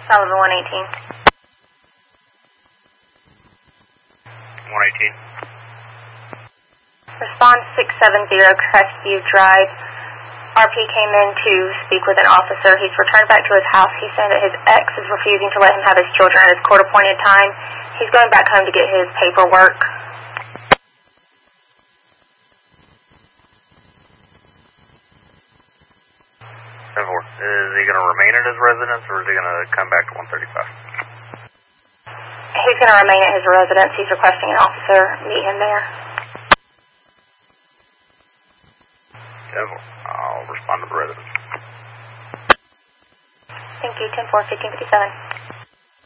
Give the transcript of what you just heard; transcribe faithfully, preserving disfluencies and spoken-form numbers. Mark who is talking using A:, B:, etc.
A: Sullivan one eighteen.
B: one eighteen.
A: Respond six seven zero Crestview Drive. R P came in to speak with an officer. He's returned back to his house. He's saying that his ex is refusing to let him have his children at his court-appointed time. He's going back home to get his paperwork.
B: Is he going to remain at his residence, or is he going to come back to one thirty-five?
A: He's going to remain at his residence. He's requesting an officer meet him there.
B: I'll respond to the residence.
A: Thank you, ten four, fifteen fifty-seven.